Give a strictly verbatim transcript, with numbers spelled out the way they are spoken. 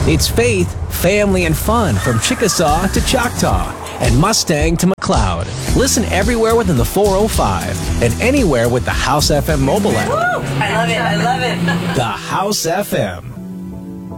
It's faith, family, and fun from Chickasaw to Choctaw and Mustang to McLeod. Listen everywhere within the four oh five and anywhere with the House F M mobile app. Woo! I love it. I love it. The House F M.